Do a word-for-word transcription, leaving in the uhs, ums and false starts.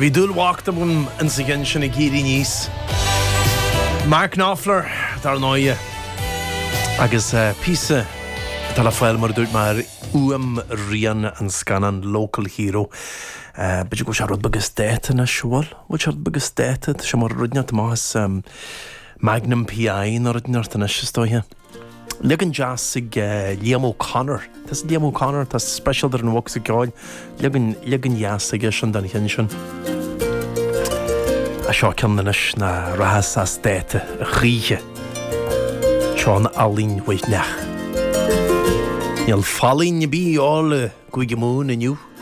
Bhí dúlhhaachta bún an sa gin sin na géirí níos. Mark Knopfler dar náide agus uh, písa tal a fáil mar dúirt mar uam rian an scanan local hero. Uh, Beidir go se rud bagus déta na siúil, bhil se rud bagus déta se mar rudneat más um, Magnum P I na rudneart na sistóithe. Legan jazz sig uh, Liam O'Connor. Tas Liam O'Connor, tas special dar an wok sig gáil. Legan legan jazz sig sin dan hin sin. A seo ceannanis na rahas as déta a chríe. Seán alín waith nech. Níl fallín na bí ála goig mún aniu.